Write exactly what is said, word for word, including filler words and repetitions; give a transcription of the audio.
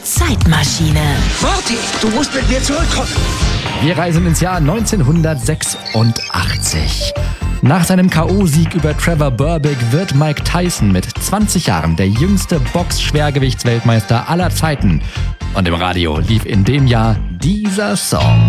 Zeitmaschine. Marty, du musst mit mir zurückkommen. Wir reisen ins Jahr neunzehnhundertsechsundachtzig. Nach seinem K O-Sieg über Trevor Berbick wird Mike Tyson mit zwanzig Jahren der jüngste Box-Schwergewichtsweltmeister aller Zeiten. Und im Radio lief in dem Jahr dieser Song.